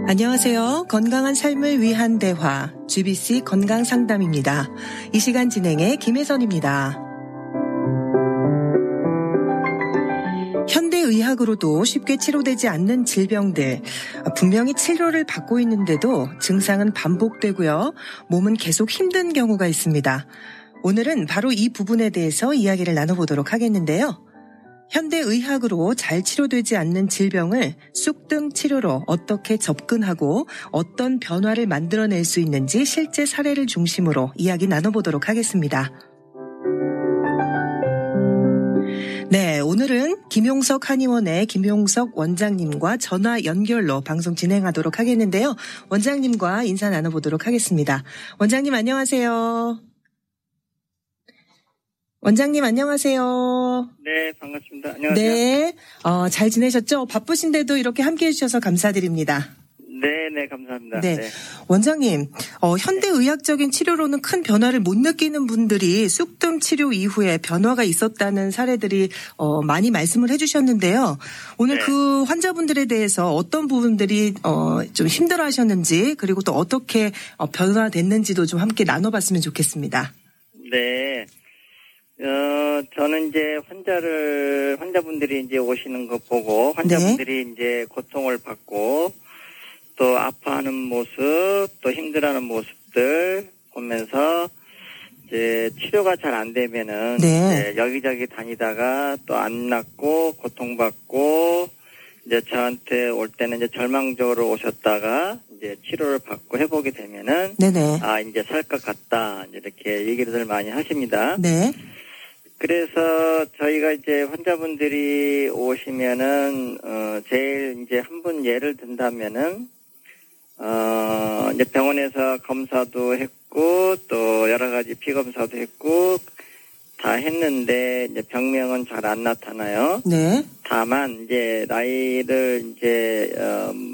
안녕하세요. 건강한 삶을 위한 대화, GBC 건강상담입니다. 이 시간 진행의 김혜선입니다. 현대의학으로도 쉽게 치료되지 않는 질병들, 분명히 치료를 받고 있는데도 증상은 반복되고요. 몸은 계속 힘든 경우가 있습니다. 오늘은 바로 이 부분에 대해서 이야기를 나눠보도록 하겠는데요. 현대의학으로 잘 치료되지 않는 질병을 쑥뜸 치료로 어떻게 접근하고 어떤 변화를 만들어낼 수 있는지 실제 사례를 중심으로 이야기 나눠보도록 하겠습니다. 네, 오늘은 김용석 한의원의 김용석 원장님과 전화 연결로 방송 진행하도록 하겠는데요. 원장님과 인사 나눠보도록 하겠습니다. 원장님 안녕하세요. 원장님 안녕하세요. 네, 반갑습니다. 안녕하세요. 네, 잘 지내셨죠? 바쁘신데도 이렇게 함께해 주셔서 감사드립니다. 네, 감사합니다. 네. 원장님, 현대의학적인 치료로는 큰 변화를 못 느끼는 분들이 쑥뜸 치료 이후에 변화가 있었다는 사례들이 많이 말씀을 해주셨는데요. 오늘 그 환자분들에 대해서 어떤 부분들이 좀 힘들어하셨는지 그리고 또 어떻게 변화됐는지도 좀 함께 나눠봤으면 좋겠습니다. 네. 저는 이제 환자분들이 이제 오시는 거 보고 환자분들이 이제 고통을 받고 또 아파하는 모습, 또 힘들어하는 모습들 보면서 이제 치료가 잘 안 되면은 이제 여기저기 다니다가 또 안 낫고 고통받고 이제 저한테 올 때는 이제 절망적으로 오셨다가 이제 치료를 받고 회복이 되면은 이제 살 것 같다 이렇게 얘기를 많이 하십니다. 네. 그래서 저희가 이제 환자분들이 오시면은 제일 이제 한 분 예를 든다면은 이제 병원에서 검사도 했고 또 여러 가지 피검사도 했고 다 했는데 이제 병명은 잘 안 나타나요. 네. 다만 이제 나이를 이제